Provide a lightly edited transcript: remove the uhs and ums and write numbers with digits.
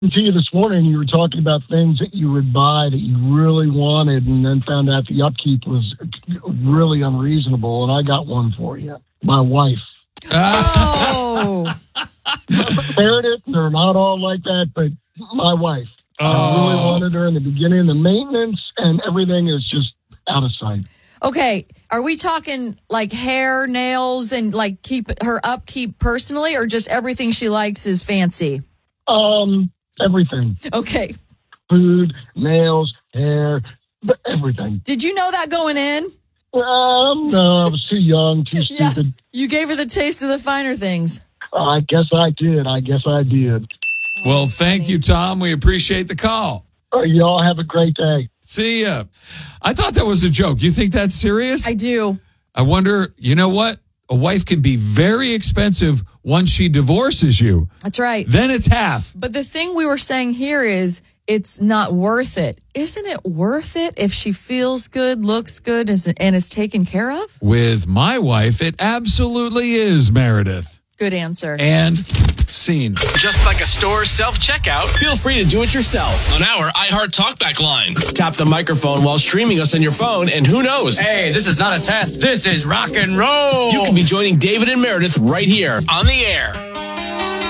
To you this morning, you were talking about things that you would buy that you really wanted and then found out the upkeep was really unreasonable. And I got one for you. My wife. Oh. Meredith, they're not all like that, but my wife. I really wanted her in the beginning. The maintenance and everything is just out of sight. Okay, are we talking like hair, nails, and like keep her upkeep personally, or just everything she likes is fancy? Everything. Okay. Food, nails, hair, everything. Did you know that going in? No, I was too young, too stupid. Yeah, you gave her the taste of the finer things. I guess I did. Well, thank you, Tom. We appreciate the call. Y'all have a great day. See ya. I thought that was a joke. You think that's serious? I do. I wonder, you know what? A wife can be very expensive once she divorces you. That's right. Then it's half. But the thing we were saying here is it's not worth it. Isn't it worth it if she feels good, looks good, and is taken care of? With my wife, it absolutely is, Meredith. Good answer. And scene. Just like a store self-checkout, feel free to do it yourself on our iHeart TalkBack line. Tap the microphone while streaming us on your phone, and who knows? Hey, this is not a test. This is rock and roll. You can be joining David and Meredith right here on the air.